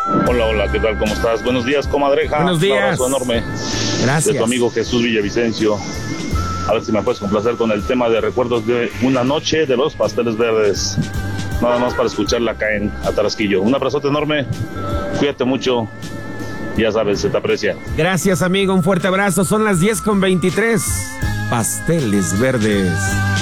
Hola, hola, ¿qué tal? ¿Cómo estás? Buenos días, comadreja. Buenos días. Un abrazo enorme. Gracias. De tu amigo Jesús Villavicencio. A ver si me puedes complacer con el tema de recuerdos de una noche de los pasteles verdes. Nada más para escucharla acá en Atarasquillo. Un abrazote enorme. Cuídate mucho. Ya sabes, se te aprecia. Gracias, amigo. Un fuerte abrazo. Son las 10:23. Pasteles verdes.